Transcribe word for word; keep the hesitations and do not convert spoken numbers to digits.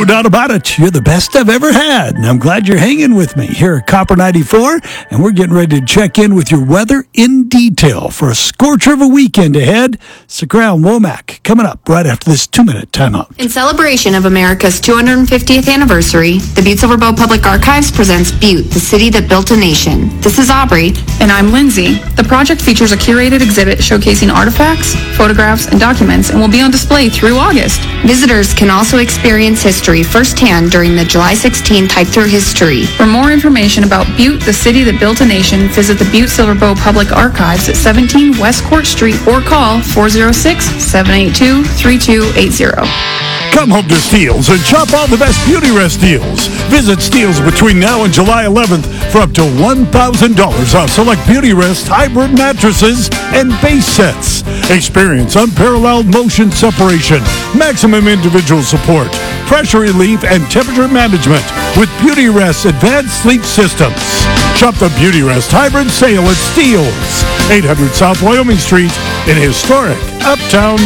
doubt about it. You're the best I've ever had, and I'm glad you're hanging with me here at Copper ninety-four, and we're getting ready to check in with your weather in detail for a scorcher of a weekend ahead. It's the Crown Womack coming up right after this two-minute timeout. In celebration of America's two hundred fiftieth anniversary, the Butte Silver Bow Public Archives presents Butte, the city that built a nation. This is Aubrey. And I'm Lindsay. The project features a curated exhibit showcasing artifacts, photographs, and documents, and will be on display through August. Visitors can also experience history firsthand during the July sixteenth Type Through History. For more information about Butte, the city that built a nation, visit the Butte Silver Bow Public Archives at seventeen West Court Street or call four oh six, seven eight two, three two eight zero. Come home to Steels and shop all the best Beauty Rest deals. Visit Steels between now and July eleventh for up to one thousand dollars off select Beauty Rest hybrid mattresses and base sets. Experience unparalleled motion separation, maximum individual support, pressure relief, and temperature management with Beauty Rest advanced sleep systems. Shop the Beauty Rest hybrid sale at Steels, eight hundred South Wyoming Street in historic Uptown